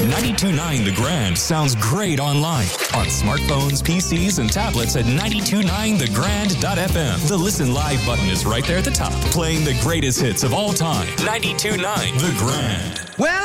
92.9 The Grand sounds great online. On smartphones, PCs, and tablets at 92.9thegrand.fm. The Listen Live button is right there at the top, playing the greatest hits of all time. 92.9 The Grand. Well,